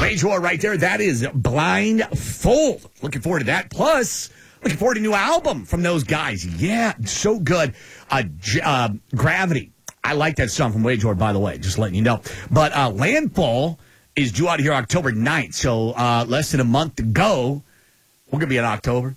Wagehor right there. That is Blindfold. Looking forward to that. Plus, looking forward to a new album from those guys. Yeah, so good. Gravity. I like that song from Wagehor, by the way, just letting you know. But Landfall is due out here October 9th, so less than a month to go. We're going to be in October.